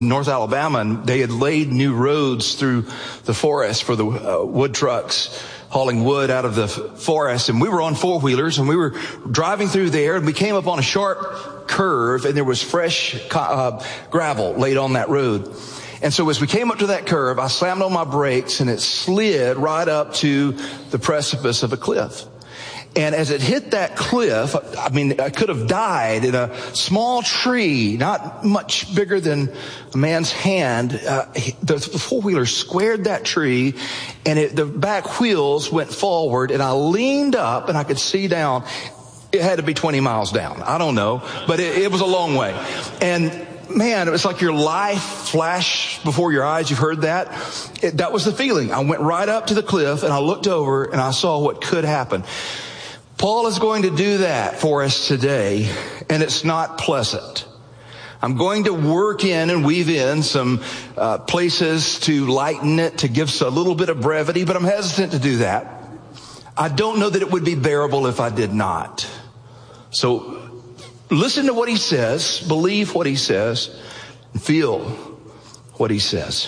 North Alabama, and they had laid new roads through the forest for the wood trucks hauling wood out of the forest. And we were on four-wheelers, and we were driving through there, and we came up on a sharp curve, and there was fresh gravel laid on that road. And so as we came up to that curve, I slammed on my brakes, and it slid right up to the precipice of a cliff. And as it hit that cliff, I could have died in a small tree, not much bigger than a man's hand. The four-wheeler squared that tree, and the back wheels went forward, and I leaned up, and I could see down. It had to be 20 miles down. I don't know, but it was a long way. And man, it was like your life flashed before your eyes. You've heard that? That was the feeling. I went right up to the cliff, and I looked over, and I saw what could happen. Paul is going to do that for us today, and it's not pleasant. I'm going to work in and weave in some places to lighten it, to give us a little bit of brevity, but I'm hesitant to do that. I don't know that it would be bearable if I did not. So listen to what he says, believe what he says, and feel what he says.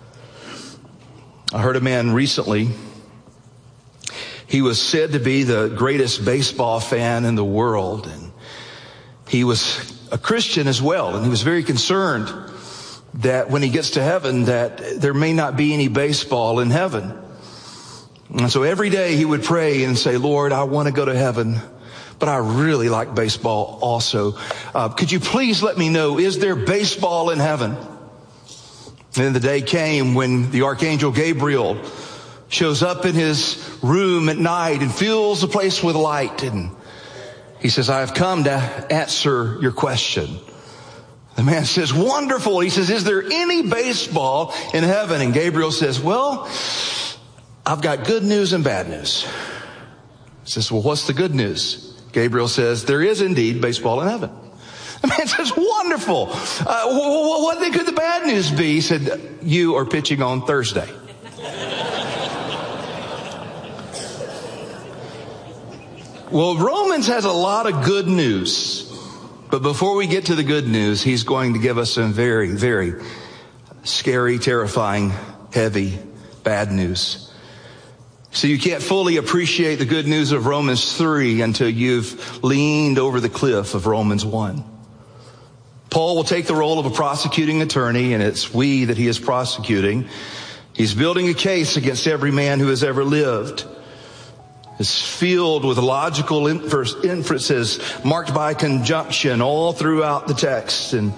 I heard a man recently. He was said to be the greatest baseball fan in the world, and he was a Christian as well, and he was very concerned that when he gets to heaven that there may not be any baseball in heaven. And so every day he would pray and say, Lord, I want to go to heaven, but I really like baseball also. Could you please let me know, is there baseball in heaven? And then the day came when the Archangel Gabriel shows up in his room at night and fills the place with light. And he says, I have come to answer your question. The man says, wonderful. He says, is there any baseball in heaven? And Gabriel says, well, I've got good news and bad news. He says, well, what's the good news? Gabriel says, there is indeed baseball in heaven. The man says, wonderful. What could the bad news be? He said, you are pitching on Thursday. Well, Romans has a lot of good news, but before we get to the good news, he's going to give us some very, very scary, terrifying, heavy, bad news. So you can't fully appreciate the good news of Romans 3 until you've leaned over the cliff of Romans 1. Paul will take the role of a prosecuting attorney, and it's we that he is prosecuting. He's building a case against every man who has ever lived. It's filled with logical inferences marked by conjunction all throughout the text. And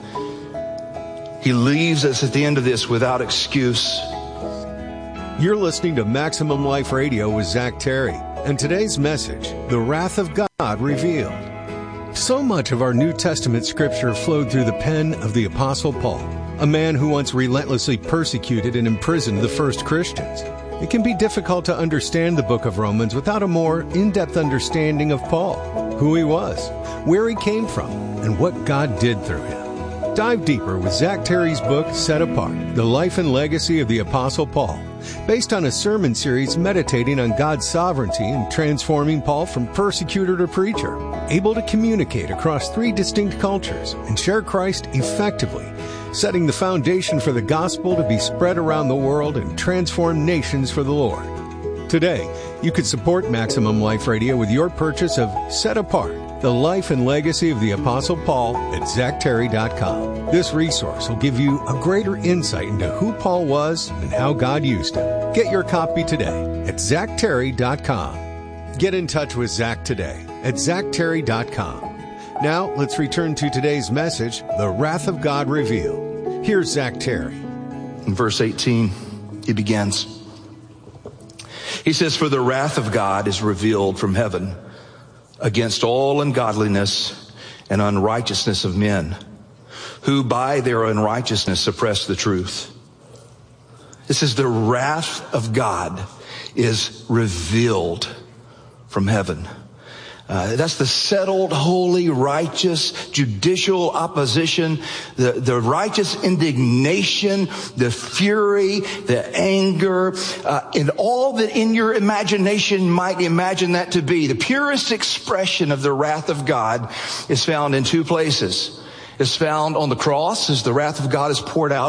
he leaves us at the end of this without excuse. You're listening to Maximum Life Radio with Zach Terry. And today's message, The Wrath of God Revealed. So much of our New Testament scripture flowed through the pen of the Apostle Paul, a man who once relentlessly persecuted and imprisoned the first Christians. It can be difficult to understand the book of Romans without a more in-depth understanding of Paul, who he was, where he came from, and what God did through him. Dive deeper with Zach Terry's book, Set Apart, The Life and Legacy of the Apostle Paul, based on a sermon series meditating on God's sovereignty and transforming Paul from persecutor to preacher, able to communicate across 3 distinct cultures and share Christ effectively, setting the foundation for the gospel to be spread around the world and transform nations for the Lord. Today, you could support Maximum Life Radio with your purchase of Set Apart, The Life and Legacy of the Apostle Paul at ZachTerry.com. This resource will give you a greater insight into who Paul was and how God used him. Get your copy today at ZachTerry.com. Get in touch with Zach today at ZachTerry.com. Now, let's return to today's message, The Wrath of God Revealed. Here's Zach Terry. In verse 18, he begins. He says, for the wrath of God is revealed from heaven against all ungodliness and unrighteousness of men, who by their unrighteousness suppress the truth. This is the wrath of God is revealed from heaven. That's the settled, holy, righteous, judicial opposition, the righteous indignation, the fury, the anger, and all that in your imagination might imagine that to be. The purest expression of the wrath of God is found in 2 places. is found on the cross as the wrath of God is poured out